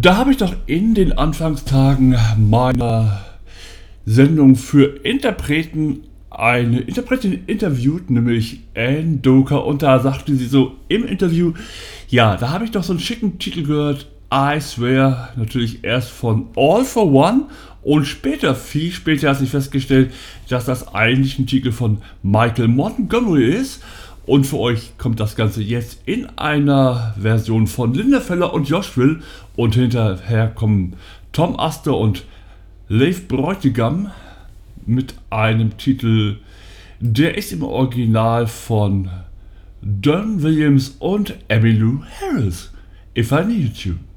Da habe ich doch in den Anfangstagen meiner Sendung für Interpreten eine Interpretin interviewt, nämlich Anne Doker, und da sagte sie so im Interview, ja, da habe ich doch so einen schicken Titel gehört, I Swear, natürlich erst von All for One, und später, viel später, hat sich festgestellt, dass das eigentlich ein Titel von Michael Montgomery ist. Und für euch kommt das Ganze jetzt in einer Version von Linda Feller und Josh Will. Und hinterher kommen Tom Astor und Leif Bräutigam mit einem Titel, der ist im Original von Don Williams und Emmylou Harris. If I Needed You.